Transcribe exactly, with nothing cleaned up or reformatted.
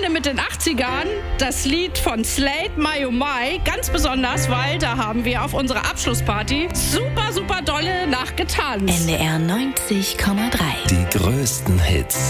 gerne mit den achtzigern das Lied von Slade, My Oh My, ganz besonders, weil da haben wir auf unserer Abschlussparty super, super dolle nachgetanzt. N D R neunzig Komma drei. Die größten Hits.